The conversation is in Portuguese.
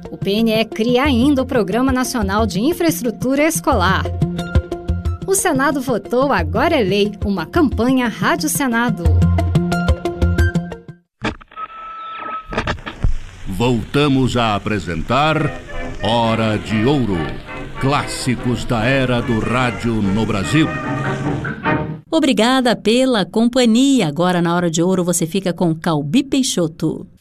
O PNE cria ainda o Programa Nacional de Infraestrutura Escolar. O Senado votou Agora é Lei, uma campanha Rádio Senado. Voltamos a apresentar Hora de Ouro. Clássicos da era do rádio no Brasil. Obrigada pela companhia. Agora, na Hora de Ouro, você fica com Calbi Peixoto.